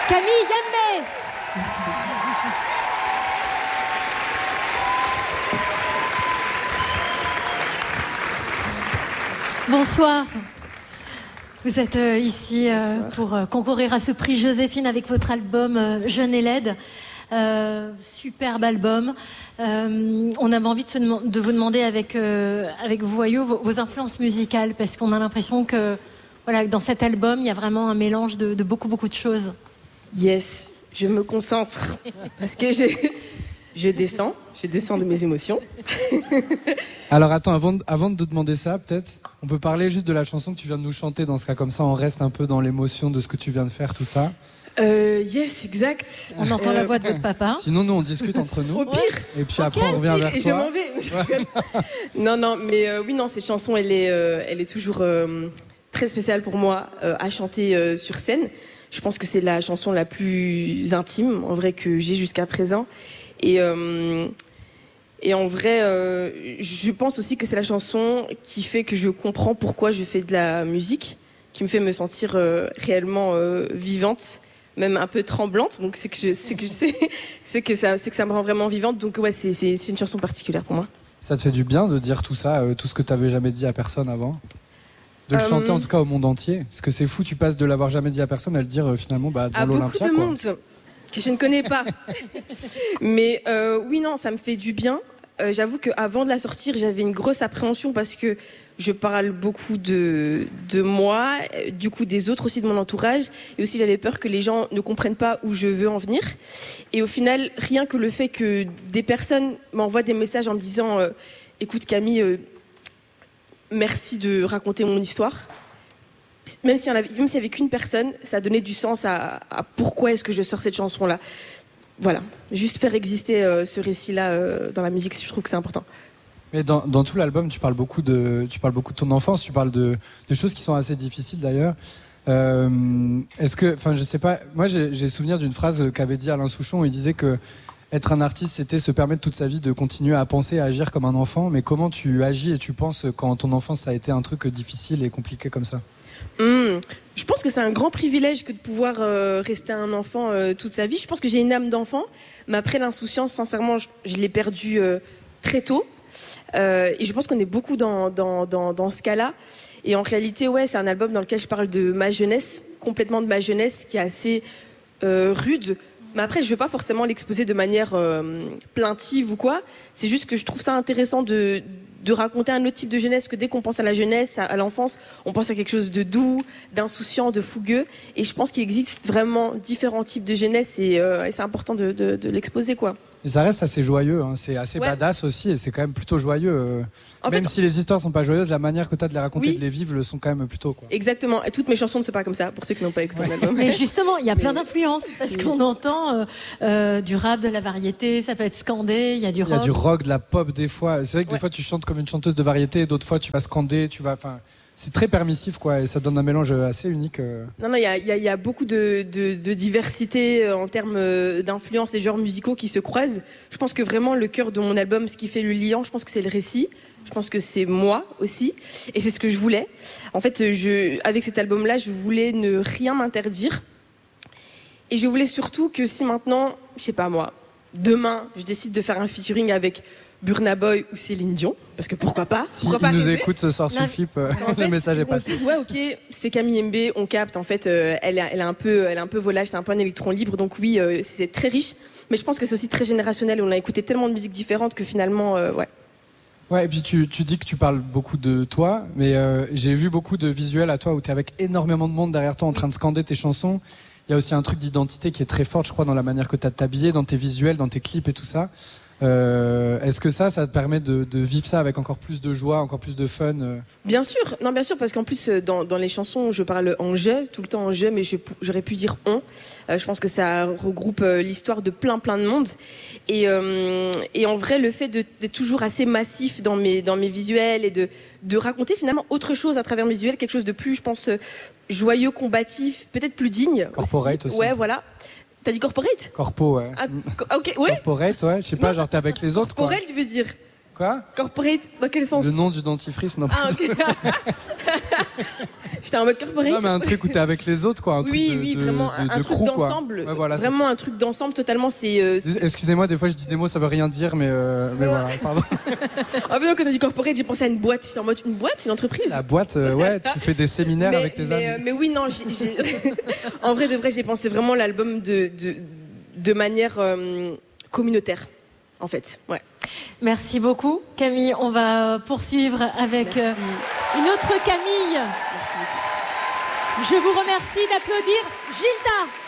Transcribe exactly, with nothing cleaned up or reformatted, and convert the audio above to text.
Camille Yambé. Merci beaucoup. Bonsoir. Vous êtes euh, ici euh, pour euh, concourir à ce prix Joséphine avec votre album euh, Jeune et laide. Euh, superbe album. Euh, on avait envie de, se dem- de vous demander avec, euh, avec Voyou vos, vos influences musicales, parce qu'on a l'impression que voilà, dans cet album, il y a vraiment un mélange de, de beaucoup, beaucoup de choses. Yes, je me concentre parce que je, je descends, je descends de mes émotions. Alors attends, avant de, avant de te demander ça, peut-être, on peut parler juste de la chanson que tu viens de nous chanter. Dans ce cas comme ça, on reste un peu dans l'émotion de ce que tu viens de faire, tout ça. Euh, yes, exact. On entend Euh, la voix de votre papa. Sinon, nous, on discute entre nous. Au pire. Et puis Ok, après, on au revient pire, vers et toi. je m'en vais. Ouais. Non, non, mais euh, oui, non, cette chanson, elle est, euh, elle est toujours euh, très spéciale pour moi euh, à chanter euh, sur scène. Je pense que c'est la chanson la plus intime, en vrai, que j'ai jusqu'à présent. Et, euh, et en vrai, euh, je pense aussi que c'est la chanson qui fait que je comprends pourquoi je fais de la musique, qui me fait me sentir euh, réellement euh, vivante, même un peu tremblante. Donc c'est que je, c'est que je sais, c'est que ça, c'est que ça me rend vraiment vivante. Donc ouais, c'est, c'est, c'est une chanson particulière pour moi. Ça te fait du bien de dire tout ça, euh, tout ce que tu n'avais jamais dit à personne avant? De le Euh, chanter en tout cas au monde entier? Parce que c'est fou, tu passes de l'avoir jamais dit à personne à le dire euh, finalement bah, devant À beaucoup l'Olympia. de quoi. monde que je ne connais pas. Mais euh, oui, non, ça me fait du bien. Euh, j'avoue qu'avant de la sortir, j'avais une grosse appréhension parce que je parle beaucoup de, de moi, euh, du coup des autres aussi, de mon entourage. Et aussi, j'avais peur que les gens ne comprennent pas où je veux en venir. Et au final, rien que le fait que des personnes m'envoient des messages en me disant euh, « Écoute Camille, euh, merci de raconter mon histoire », même s'il y en avait, même s'il y avait qu'une personne, ça donnait du sens à, à pourquoi est-ce que je sors cette chanson-là. Voilà, juste faire exister euh, ce récit-là euh, dans la musique, je trouve que c'est important. Mais dans, dans tout l'album, tu parles beaucoup de, tu parles beaucoup de ton enfance, tu parles de, de choses qui sont assez difficiles d'ailleurs. Euh, est-ce que, enfin, je sais pas, moi j'ai, j'ai souvenir d'une phrase qu'avait dit Alain Souchon, où il disait que être un artiste, c'était se permettre toute sa vie de continuer à penser, à agir comme un enfant. Mais comment tu agis et tu penses quand ton enfance ça a été un truc difficile et compliqué comme ça? Mmh. Je pense que c'est un grand privilège que de pouvoir euh, rester un enfant euh, toute sa vie. Je pense que j'ai une âme d'enfant, mais après l'insouciance, sincèrement, je, je l'ai perdue euh, très tôt. Euh, et je pense qu'on est beaucoup dans, dans, dans, dans ce cas-là. Et en réalité, ouais, c'est un album dans lequel je parle de ma jeunesse, complètement de ma jeunesse, qui est assez euh, rude. Mais après, je ne veux pas forcément l'exposer de manière euh, plaintive ou quoi. C'est juste que je trouve ça intéressant de, de raconter un autre type de jeunesse, que dès qu'on pense à la jeunesse, à, à l'enfance, on pense à quelque chose de doux, d'insouciant, de fougueux. Et je pense qu'il existe vraiment différents types de jeunesse et, euh, et c'est important de, de, de l'exposer, quoi. Et ça reste assez joyeux, hein. C'est assez Ouais. badass aussi et c'est quand même plutôt joyeux. euh. En Même fait, si les histoires sont pas joyeuses, la manière que tu as de les raconter, Oui. de les vivre, le sont quand même plutôt. Quoi. exactement. Et toutes mes chansons ne sont pas comme ça, pour ceux qui n'ont pas écouté mon album. Mais justement, il y a plein Mais- d'influences, parce qu'on entend euh, euh, du rap, de la variété, ça peut être scandé, il y a du Il y a rock. du rock, de la pop des fois. C'est vrai que Ouais. des fois tu chantes comme une chanteuse de variété, et d'autres fois tu vas scander, tu vas. Enfin, c'est très permissif quoi, et ça donne un mélange assez unique. euh. Non, non, il y a, il y a- il y a beaucoup de, de, de diversité euh, en termes euh, d'influences et genres musicaux qui se croisent. Je pense que vraiment le cœur de mon album, ce qui fait le liant, je pense que c'est le récit. Je pense que c'est moi aussi, et c'est ce que je voulais. En fait, je, avec cet album-là, je voulais ne rien m'interdire, et je voulais surtout que si maintenant, je sais pas moi, demain, je décide de faire un featuring avec Burna Boy ou Céline Dion, parce que pourquoi pas, Si pourquoi il pas nous rêver. écoute ce soir sous Non, Flip, euh, En fait, le message est on se passé. dit, ouais, ok, c'est Camille M B, on capte. En fait, euh, elle, a- elle a un peu, elle a un peu volage, c'est un peu un électron libre. Donc oui, euh, c'est très riche. Mais je pense que c'est aussi très générationnel. On a écouté tellement de musiques différentes que finalement, euh, ouais. Ouais, et puis tu, tu dis que tu parles beaucoup de toi, mais euh, j'ai vu beaucoup de visuels à toi où tu es avec énormément de monde derrière toi en train de scander tes chansons. Il y a aussi un truc d'identité qui est très fort, je crois, dans la manière que tu as de t'habiller, dans tes visuels, dans tes clips et tout ça. Euh, est-ce que ça, ça te permet de, de vivre ça avec encore plus de joie, encore plus de fun euh Bien sûr, non, bien sûr, parce qu'en plus, euh, dans, dans les chansons, je parle en je, tout le temps en je, mais je, j'aurais pu dire on. Euh, je pense que ça regroupe euh, l'histoire de plein, plein de monde. Et, euh, et en vrai, le fait de, d'être toujours assez massif dans mes, dans mes visuels et de, de raconter finalement autre chose à travers mes visuels, quelque chose de plus, je pense, euh, joyeux, combatif, peut-être plus digne. Corporate aussi. Ouais, voilà. T'as dit corporate? Corpo, ouais. Ah, co- ok, ouais. Corporate, ouais. Je sais pas, genre t'es avec les autres, quoi. Corporate, tu veux dire? Quoi? Corporate, dans quel sens? Le nom du dentifrice, non. Ah, ok. J'étais en mode corporate. Non, mais un truc où t'es avec les autres, quoi. Un oui, truc de, oui, de, vraiment, de, de, un de truc crew, d'ensemble. Ouais, voilà, vraiment un truc d'ensemble, totalement. C'est. Euh, Excusez-moi, des fois je dis des mots, ça veut rien dire, mais, euh, mais voilà, pardon. En fait, quand t'as dit corporate, j'ai pensé à une boîte. J'étais en mode une boîte, une entreprise. La boîte, euh, ouais, tu fais des séminaires mais, avec tes mais, amis. Euh, mais oui, non, j'ai, j'ai... en vrai de vrai, j'ai pensé vraiment l'album de, de, de manière euh, communautaire, en fait. Ouais. Merci beaucoup, Camille. On va poursuivre avec euh, une autre Camille. Merci beaucoup. Je vous remercie d'applaudir Gilda.